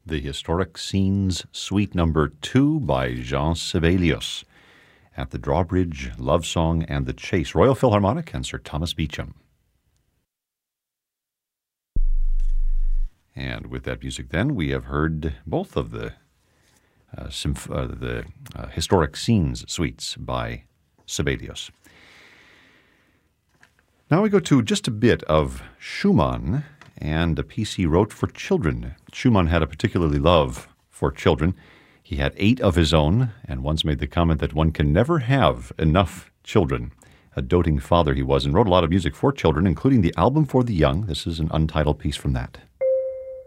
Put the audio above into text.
the Historic Scenes Suite Number 2 by Jean Sibelius at the Drawbridge, Love Song, and the Chase, Royal Philharmonic, and Sir Thomas Beecham. And with that music then, we have heard both of the Historic Scenes Suites by Sibelius. Now we go to just a bit of Schumann and a piece he wrote for children. Schumann had a particularly love for children. He had 8 of his own, and once made the comment that one can never have enough children. A doting father he was, and wrote a lot of music for children, including the Album for the Young. This is an untitled piece from that.